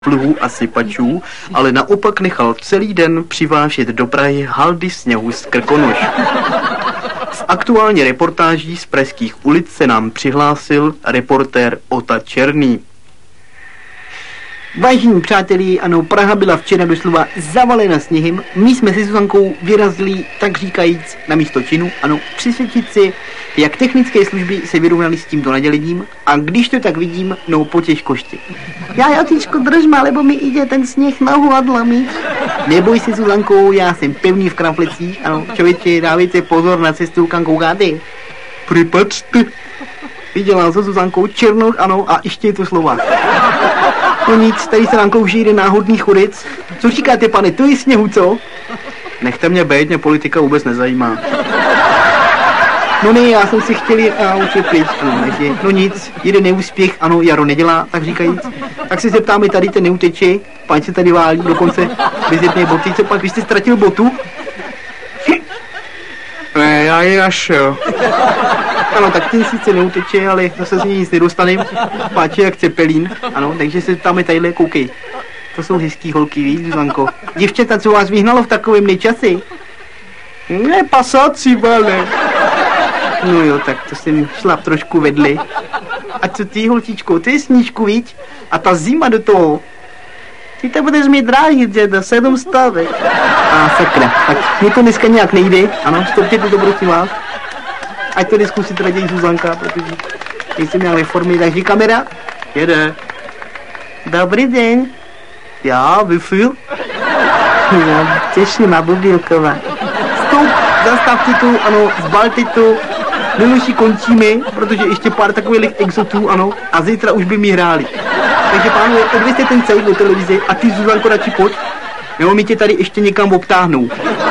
pluhů a sypačů, ale naopak nechal celý den přivážet do Prahy haldy sněhu z Krkonoš. S aktuální reportáží z pražských ulic se nám přihlásil reportér Ota Černý. Vážení přátelé, ano, Praha byla včera doslova zavalena sněhem. My jsme se Zuzankou vyrazili, tak říkajíc, na místo činu, ano, přisvědčit si, jak technické služby se vyrovnaly s tímto nadělením, a když to tak vidím, no po těžkosti. Já, Otičko, držma, lebo mi ide ten sněh na hladlami. Neboj se, Zuzankou, já jsem pevný v kramflecích, ano, člověče, dávejte pozor na cestu, kam koukáte. Připačte. Viděla se Zuzankou Černoch, ano, a ještě je to slova. No nic, tady se nám klouží jeden náhodný chudec. Co říkáte, pane, to je sněhu, co? Nechte mě bejt, mě politika vůbec nezajímá. No ne, já jsem si chtěl učit pryč, ano, takže, no nic, jeden neúspěch, ano, jaro nedělá, tak říkajíc. Tak se zeptáme, tady ten neuteče, pán se tady válí, dokonce bez jedné boty, co pak, vy jste ztratil botu? Ne, já ji našel. Ano, tak ten sice neuteče, ale zase z něj nic nedostane. Páče jak cepelín, ano, takže se ptáme tadyhle, koukej. To jsou hezký holky, víš, Zuzanko. Děvčata, co vás vyhnalo v takovém nečasi? Ne, pasáci, vale. No jo, tak to jsem šla trošku vedli. A co ty, holčičko, to je snížku, víš? A ta zima do toho. Ty to budeš mít dráhy, děda, 7 stávek. A sakra, tak mě to dneska nějak nejde, ano, stopněte to, prosím vás. Ať to zkusit raději Zuzanka, protože nejsem já ve formě, takže kamera jede. Dobrý den. Já, Wi-Fi? Já, těším, Budilková. Stop, zastavte tu, ano, zbalte tu. Neluší končíme, protože ještě pár takových exotů, ano, a zítra už by mi hráli. Takže pánové, odvěste ten celý do televize a ty, Zuzanko, radši pojď. Jo, my tě tady ještě někam obtáhnou.